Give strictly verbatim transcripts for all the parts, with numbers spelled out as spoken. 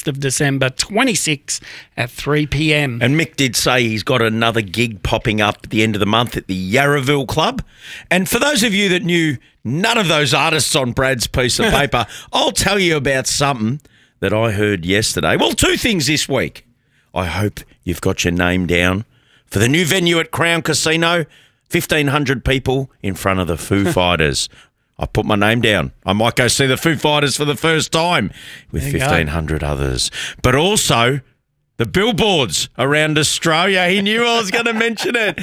first of December twenty-six at three p m. And Mick did say he's got another gig popping up at the end of the month at the Yarraville Club. And for those of you that knew none of those artists on Brad's piece of paper, I'll tell you about something that I heard yesterday. Well, two things this week. I hope you've got your name down for the new venue at Crown Casino. fifteen hundred people in front of the Foo Fighters. I put my name down. I might go see the Foo Fighters for the first time with fifteen hundred others. But also the billboards around Australia. He knew I was going to mention it.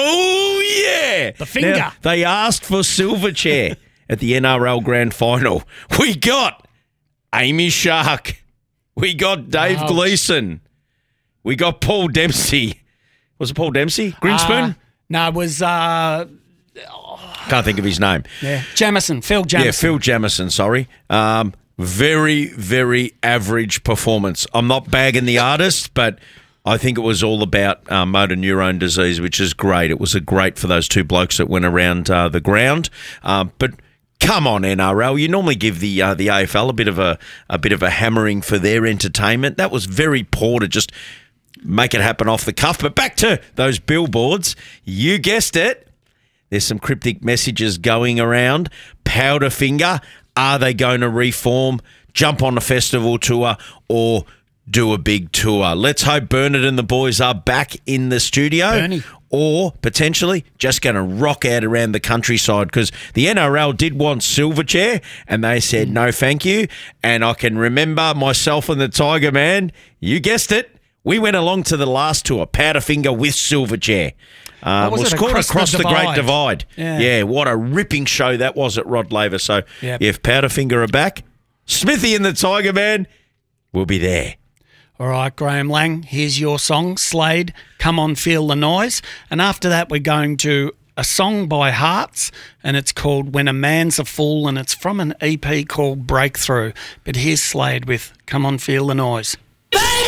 Oh, yeah. The finger. Now, they asked for Silverchair at the N R L Grand Final. We got Amy Shark. We got Dave Ouch. Gleeson. We got Paul Dempsey. Was it Paul Dempsey? Greenspoon? Uh, no, it was... Uh, Can't think of his name. yeah, Jamison, Phil Jamison. Yeah, Phil Jamison, sorry. Um, very, very average performance. I'm not bagging the artist, but I think it was all about uh, motor neurone disease, which is great. It was a great for those two blokes that went around uh, the ground. Uh, but come on, N R L. You normally give the uh, the A F L a bit of a a bit of a hammering for their entertainment. That was very poor to just make it happen off the cuff. But back to those billboards. You guessed it. There's some cryptic messages going around. Powderfinger, are they going to reform, jump on a festival tour, or do a big tour? Let's hope Bernard and the boys are back in the studio. Bernie. Or potentially just going to rock out around the countryside, because the N R L did want Silverchair and they said no thank you. And I can remember myself and the Tiger Man, you guessed it, we went along to the last tour, Powderfinger with Silverchair. Um, was was it, called Across Across the the, Great Divide? Divide. Yeah. yeah, what a ripping show that was at Rod Laver. So Yep. if Powderfinger are back, Smithy and the Tiger Man will be there. All right, Graham Lang, here's your song, Slade, Come On Feel the Noise. And after that, we're going to a song by Hearts, and it's called When a Man's a Fool, and it's from an E P called Breakthrough. But here's Slade with Come On Feel the Noise. Baby!